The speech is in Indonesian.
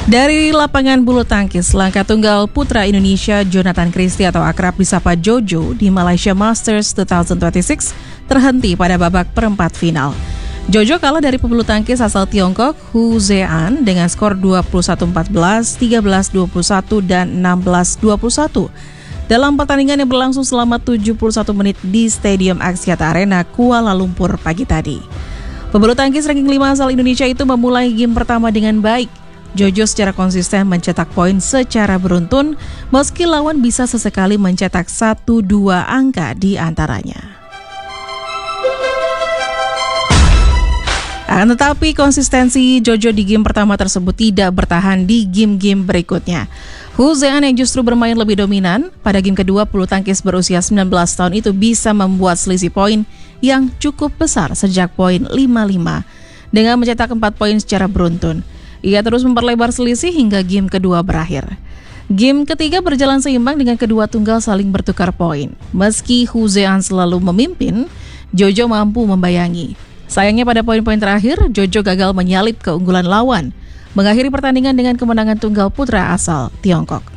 Dari lapangan bulu tangkis, langkah tunggal putra Indonesia Jonathan Christie atau akrab disapa Jojo di Malaysia Masters 2026 terhenti pada babak perempat final. Jojo kalah dari pebulu tangkis asal Tiongkok Hu Zean dengan skor 21-14, 13-21, dan 16-21. Dalam pertandingan yang berlangsung selama 71 menit di Stadium Axiata Arena, Kuala Lumpur pagi tadi. Pebulu tangkis ranking 5 asal Indonesia itu memulai game pertama dengan baik. Jojo secara konsisten mencetak poin secara beruntun, meski lawan bisa sesekali mencetak 1-2 angka di antaranya. Tetapi konsistensi Jojo di game pertama tersebut tidak bertahan di game-game berikutnya. Hu Zean yang justru bermain lebih dominan, pada game kedua pebulu tangkis berusia 19 tahun itu bisa membuat selisih poin yang cukup besar sejak poin 5-5 dengan mencetak 4 poin secara beruntun. Ia terus memperlebar selisih hingga game kedua berakhir. Game ketiga berjalan seimbang dengan kedua tunggal saling bertukar poin. Meski Hu Zean selalu memimpin, Jojo mampu membayangi. Sayangnya pada poin-poin terakhir, Jojo gagal menyalip keunggulan lawan, mengakhiri pertandingan dengan kemenangan tunggal putra asal Tiongkok.